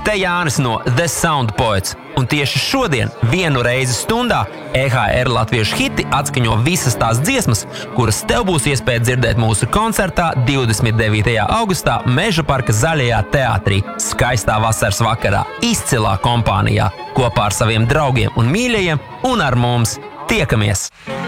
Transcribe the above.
Te Jānis no The Sound Poets, un tieši šodien vienu reizi stundā EHR latviešu hiti atskaņo visas tās dziesmas, kuras tev būs iespēja dzirdēt mūsu koncertā 29. augustā Meža parka Zaļajā teātrī, skaistā vasaras vakarā, izcilā kompānijā, kopā ar saviem draugiem un mīļajiem, un ar mums tiekamies!